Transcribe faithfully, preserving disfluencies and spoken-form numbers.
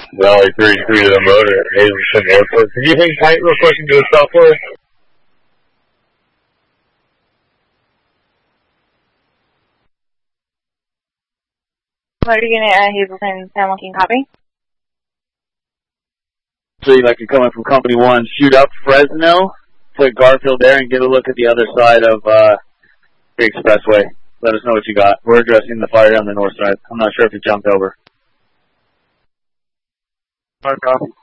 Valley thirty-three to the motor at Hazleton Airport. Can you hang tight real quick and do a stop for us? Motor unit at Hazleton, San Joaquin, copy. So you'd like to come in from Company one, shoot up Fresno, put Garfield there, and get a look at the other side of uh, the expressway. Let us know what you got. We're addressing the fire on the north side. I'm not sure if it jumped over. Hard copy.